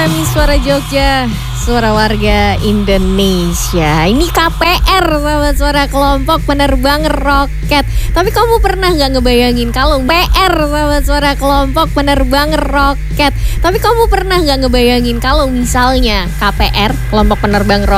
mendengarkan Suara Jogja, suara warga Indonesia. Ini KPR, sahabat suara, kelompok penerbang roket. Tapi kamu pernah gak ngebayangin kalau PR, sahabat suara, kelompok penerbang roket. Tapi kamu pernah gak ngebayangin kalau misalnya KPR, kelompok penerbang roket,